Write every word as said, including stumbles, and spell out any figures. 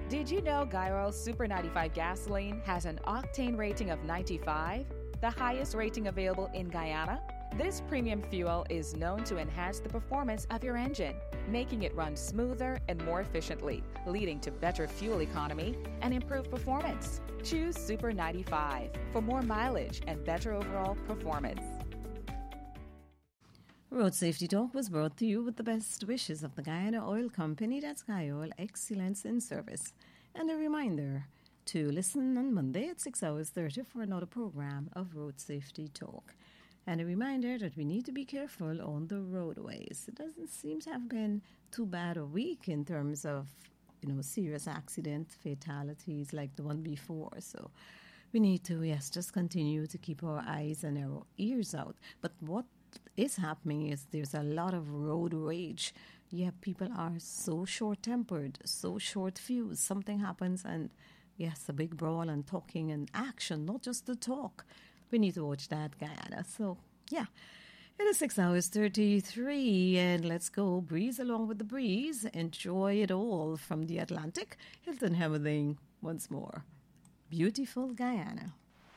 Did you know Guy Super ninety-five gasoline has an octane rating of ninety-five, the highest rating available in Guyana? This premium fuel is known to enhance the performance of your engine, making it run smoother and more efficiently, leading to better fuel economy and improved performance. Choose Super ninety-five for more mileage and better overall performance. Road Safety Talk was brought to you with the best wishes of the Guyana Oil Company, that's Guyoil Excellence in Service. And a reminder to listen on Monday at six hours thirty for another program of Road Safety Talk. And a reminder that we need to be careful on the roadways. It doesn't seem to have been too bad a week in terms of, you know, serious accident, fatalities like the one before. So we need to, yes, just continue to keep our eyes and our ears out. But what is happening is there's a lot of road rage. Yeah, people are so short-tempered, so short-fused. Something happens and, yes, a big brawl and talking and action, not just the talk. We need to watch that, Guyana. So, yeah, it is six hours thirty-three, and let's go breeze along with the breeze. Enjoy it all from the Atlantic. Hilton Hemmerding once more. Beautiful Guyana.